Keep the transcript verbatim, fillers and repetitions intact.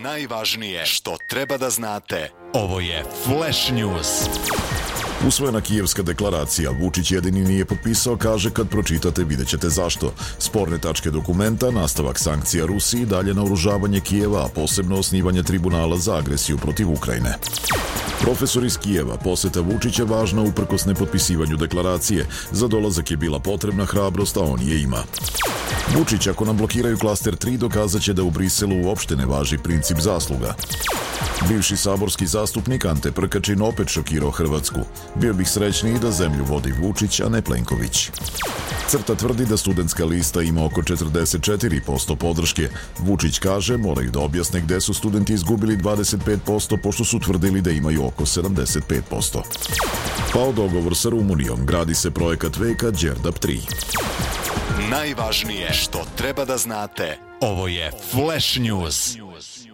Najvažnije što treba da znate. Ovo je Flash News. Usvojena Kijevska deklaracija, Vučić jedini nije potpisao, kaže kad pročitate vidjet ćete zašto. Sporne tačke dokumenta, nastavak sankcija Rusiji, dalje naoružavanje Kijeva, a posebno osnivanje tribunala za agresiju protiv Ukrajine. Profesor iz Kijeva, poseta Vučića važna uprkos nepotpisivanju deklaracije. Za dolazak je bila potrebna hrabrost, a on je ima. Vučić, ako nam blokiraju klaster tri, dokazat će da u Briselu uopšte ne važi princip zasluga. Bivši saborski zastupnik Ante Prkačin opet šokirao Hrvatsku. Bio bih srećniji da zemlju vodi Vučić, a ne Plenković. Crta tvrdi da studentska lista ima oko četrdeset četiri posto podrške. Vučić kaže moraju da objasne gde su studenti izgubili dvadeset pet posto pošto su tvrdili da imaju oko sedamdeset pet posto. Pao dogovor sa Rumunijom, gradi se projekat veka Đerdap tri. Najvažnije što treba da znate. Ovo je Flash News.